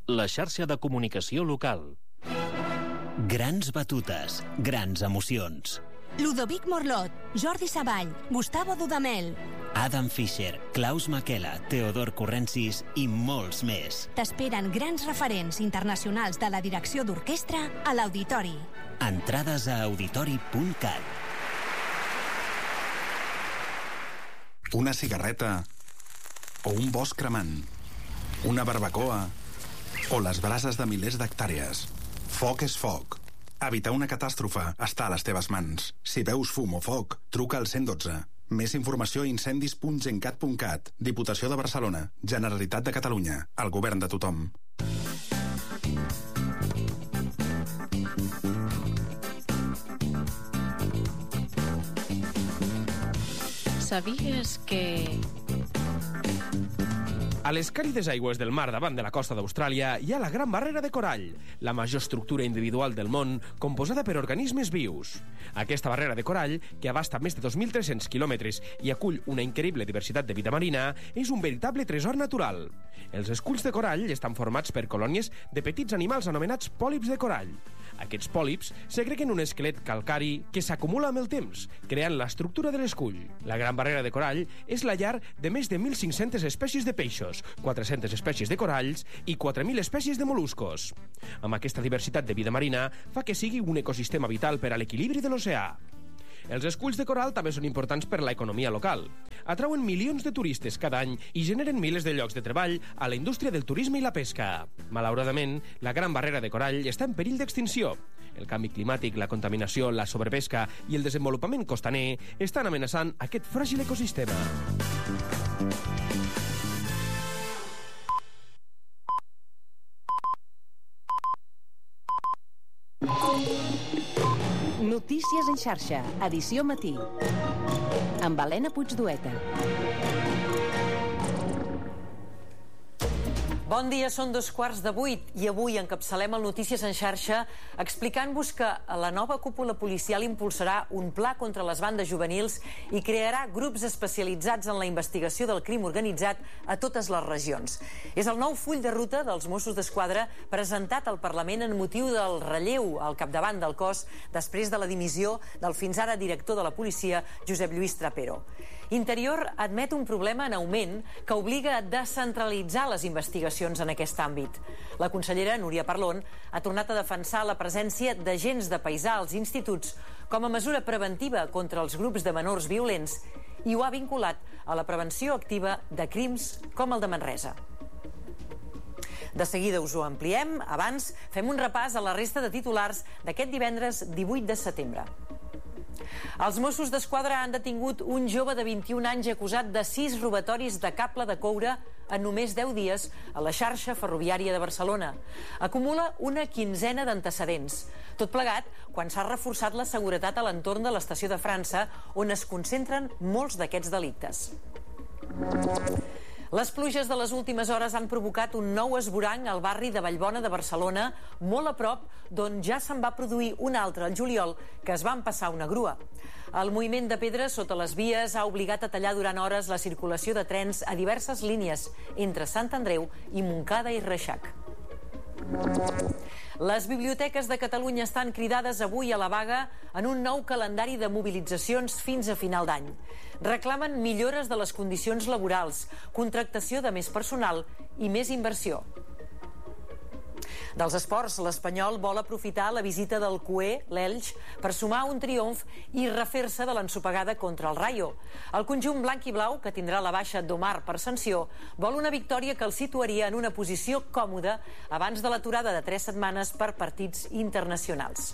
la xarxa de comunicació local. Grans batutes, grans emocions. Ludovic Morlot, Jordi Savall, Gustavo Dudamel, Adam Fischer, Klaus Makela, Teodor Corrensis i molts més. T'esperen grans referents internacionals de la direcció d'orquestra a l'Auditori. Entrades a auditori.cat. Una cigarreta o un bosc cremant, una barbacoa o les brases de milers d'hectàrees. Foc és foc. Evitar una catàstrofe està a les teves mans. Si veus fum o foc, truca al 112. Més informació a incendis.gencat.cat. Diputació de Barcelona. Generalitat de Catalunya. El govern de tothom. Sabies que... A les càlides aigües del mar davant de la costa d'Austràlia hi ha la Gran Barrera de Corall, la major estructura individual del món composada per organismes vius. Aquesta barrera de corall, que abasta més de 2.300 quilòmetres i acull una increïble diversitat de vida marina, és un veritable tresor natural. Els esculls de corall estan formats per colònies de petits animals anomenats pòlips de corall. Aquests pòlips segreguen un esquelet calcari que s'acumula amb el temps, creant l'estructura de l'escull. La Gran Barrera de Corall és la llar de més de 1.500 espècies de peixos, 400 espècies de coralls i 4.000 espècies de mol·luscos. Amb aquesta diversitat de vida marina fa que sigui un ecosistema vital per a l'equilibri de l'oceà. Els esculls de coral també són importants per a l'economia local. Atrauen milions de turistes cada any i generen milers de llocs de treball a la indústria del turisme i la pesca. Malauradament, la Gran Barrera de Corall està en perill d'extinció. El canvi climàtic, la contaminació, la sobrepesca i el desenvolupament costaner estan amenaçant aquest fràgil ecosistema. Notícies en xarxa, edició matí. Amb Helena Puigdueta. Bon dia, són 7:15 i avui encapçalem el Notícies en xarxa explicant-vos que la nova cúpula policial impulsarà un pla contra les bandes juvenils i crearà grups especialitzats en la investigació del crim organitzat a totes les regions. És el nou full de ruta dels Mossos d'Esquadra presentat al Parlament en motiu del relleu al capdavant del cos després de la dimissió del fins ara director de la policia, Josep Lluís Trapero. Interior admet un problema en augment que obliga a descentralitzar les investigacions en aquest àmbit. La consellera Núria Parlon ha tornat a defensar la presència d'agents de paisà als instituts com a mesura preventiva contra els grups de menors violents i ho ha vinculat a la prevenció activa de crims com el de Manresa. De seguida us ho ampliem. Abans, fem un repàs a la resta de titulars d'aquest divendres 18 de setembre. Els Mossos d'Esquadra han detingut un jove de 21 anys acusat de 6 robatoris de cable de coure en només 10 dies a la xarxa ferroviària de Barcelona. Acumula una quinzena d'antecedents. Tot plegat quan s'ha reforçat la seguretat a l'entorn de l'estació de França, on es concentren molts d'aquests delictes. Les pluges de les últimes hores han provocat un nou esvoranc al barri de Vallbona de Barcelona, molt a prop d'on ja se'n va produir un altre al juliol, que es va empassar una grua. El moviment de pedres sota les vies ha obligat a tallar durant hores la circulació de trens a diverses línies entre Sant Andreu i Montcada i Reixac. Les biblioteques de Catalunya estan cridades avui a la vaga en un nou calendari de mobilitzacions fins a final d'any. Reclamen millores de les condicions laborals, contractació de més personal i més inversió. Dels esports, l'Espanyol vol aprofitar la visita del cuer, l'Elx, per sumar un triomf i refer-se de l'ensopegada contra el Rayo. El conjunt blanc i blau, que tindrà la baixa d'Omar per sanció, vol una victòria que el situaria en una posició còmoda abans de l'aturada de 3 setmanes per partits internacionals.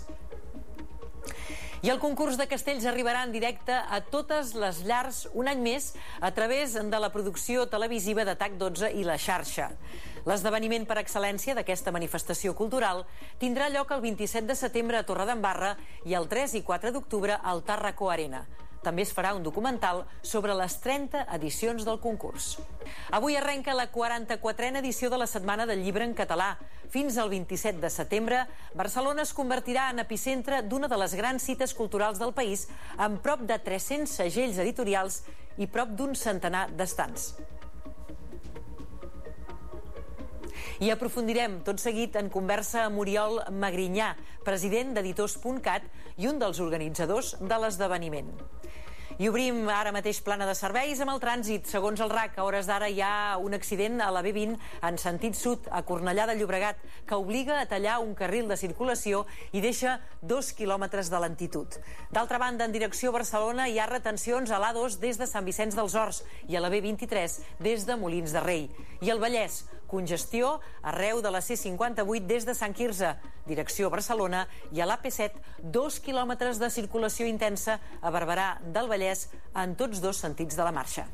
I el concurs de castells arribarà en directe a totes les llars un any més a través de la producció televisiva de TAC12 i la xarxa. L'esdeveniment per excel·lència d'aquesta manifestació cultural tindrà lloc el 27 de setembre a Torredembarra i el 3 i 4 d'octubre al Tàrraco Arena. També es farà un documental sobre les 30 edicions del concurs. Avui arrenca la 44a edició de la Setmana del Llibre en Català. Fins al 27 de setembre, Barcelona es convertirà en epicentre d'una de les grans cites culturals del país, amb prop de 300 segells editorials i prop d'un centenar d'estants. I aprofundirem tot seguit en conversa amb Oriol Magrinyà, president d'Editors.cat i un dels organitzadors de l'esdeveniment. I obrim ara mateix plana de serveis amb el trànsit. Segons el RAC, a hores d'ara hi ha un accident a la B20 en sentit sud, a Cornellà de Llobregat, que obliga a tallar un carril de circulació i deixa 2 quilòmetres de lentitud. D'altra banda, en direcció a Barcelona hi ha retencions a l'A2 des de Sant Vicenç dels Horts i a la B23 des de Molins de Rei. I al Vallès, congestió arreu de la C58 des de Sant Quirze, direcció a Barcelona, i a l'AP7 2 quilòmetres de circulació intensa a Barberà del Vallès en tots dos sentits de la marxa.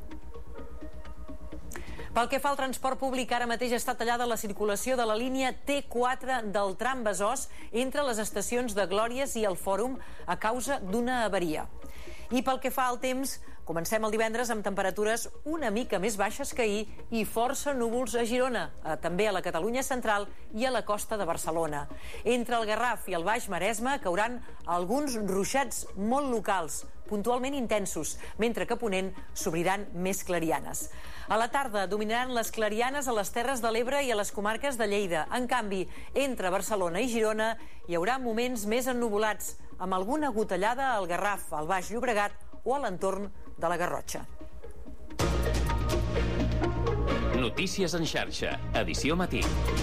Pel que fa al transport públic, ara mateix està tallada la circulació de la línia T4 del tram Besòs entre les estacions de Glòries i el Fòrum a causa d'una avaria. I pel que fa al temps, comencem el divendres amb temperatures una mica més baixes que ahir i força núvols a Girona, també a la Catalunya central i a la costa de Barcelona. Entre el Garraf i el Baix Maresme cauran alguns ruixats molt locals, puntualment intensos, mentre que a ponent s'obriran més clarianes. A la tarda dominaran les clarianes a les Terres de l'Ebre i a les comarques de Lleida. En canvi, entre Barcelona i Girona hi haurà moments més ennuvolats, amb alguna gotellada al Garraf, al Baix Llobregat o a l'entorn de la Garrotxa. Notícies en xarxa, edició matí.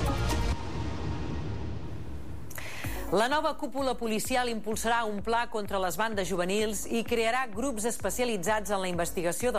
La nova cúpula policial impulsarà un pla contra les bandes juvenils i crearà grups especialitzats en la investigació de